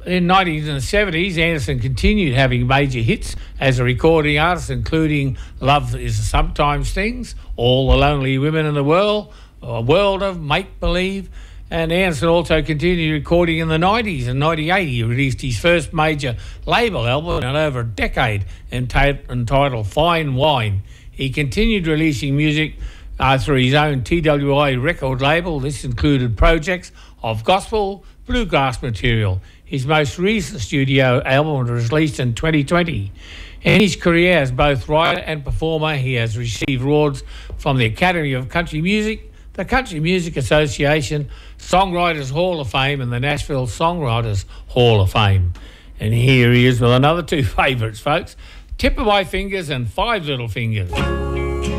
In the 90s and 70s, Anderson continued having major hits as a recording artist, including Love Is Sometimes Things, All the Lonely Women in the World, A World of Make-Believe. And Anderson also continued recording in the 90s. In 98, he released his first major label album in over a decade, entitled Fine Wine. He continued releasing music through his own TWI record label. This included projects of gospel, bluegrass material. His most recent studio album was released in 2020. In his career as both writer and performer, he has received awards from the Academy of Country Music, the Country Music Association, Songwriters Hall of Fame, and the Nashville Songwriters Hall of Fame. And here he is with another two favourites, folks, Tip of My Fingers and Five Little Fingers.